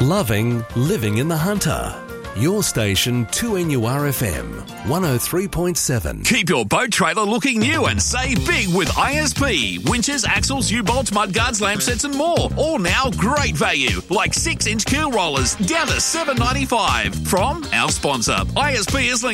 Loving living in the Hunter. Your station 2NURFM 103.7. Keep your boat trailer looking new and save big with ISP. Winches, axles, U-bolts, mudguards, lamp sets and more. All now great value, like 6-inch keel rollers down to $7.95. From our sponsor, ISP is linked